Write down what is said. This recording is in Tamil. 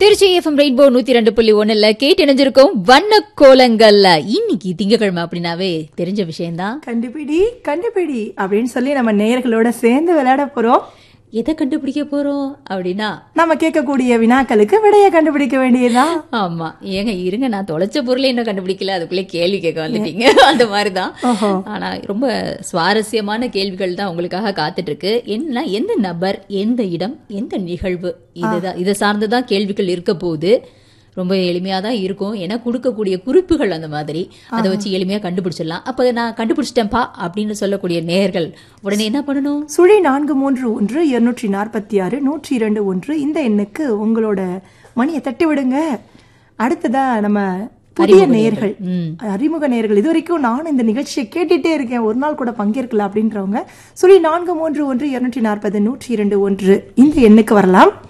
திருச்சி எஃப்எம் ரெயின்போ 102.1 கேட்டு இணைஞ்சிருக்கோம் வண்ண கோலங்கள்ல. இன்னைக்கு திங்கக்கிழமை அப்படின்னாவே தெரிஞ்ச விஷயம்தான். கண்டுபிடி கண்டுபிடி அப்படின்னு சொல்லி நம்ம நேயர்களோட சேர்ந்து விளையாட போறோம். எதை கண்டுபிடிக்க போறோம் அப்படின்னா, நம்ம கேட்கக்கூடிய வினாக்களுக்கு விடைய கண்டுபிடிக்க வேண்டியதுதான். ஆமா, ஏங்க இருங்க, நான் தொலைச்ச பொருளை இன்னும் கண்டுபிடிக்கல, அதுக்குள்ளே கேள்வி கேட்க வந்துட்டீங்க. அந்த மாதிரிதான். ஆனா ரொம்ப சுவாரஸ்யமான கேள்விகள் தான் உங்களுக்காக காத்துட்டு இருக்கு. என்ன, எந்த நபர், எந்த இடம், எந்த நிகழ்வு, இதுதான், இதை சார்ந்துதான் கேள்விகள் இருக்க போகுது. ரொம்ப எளிமையா தான் இருக்கும். ஏன்னா கொடுக்கக்கூடிய குறிப்புகள் அந்த மாதிரி, அதை வச்சு எளிமையா கண்டுபிடிச்சிடலாம். அப்ப நான் கண்டுபிடிச்சிட்டேன்ப்பா அப்படின்னு சொல்லக்கூடிய நேயர்கள் உடனே என்ன பண்ணணும்? 431-246-102 இந்த எண்ணுக்கு உங்களோட மணியை தட்டி விடுங்க. அடுத்ததா நம்ம புதிய நேயர்கள், அறிமுக நேயர்கள், இது வரைக்கும் நானும் இந்த நிகழ்ச்சியை கேட்டுட்டே இருக்கேன், ஒரு நாள் கூட பங்கேற்கல அப்படின்றவங்க 431-240-102 இந்த எண்ணுக்கு வரலாம்.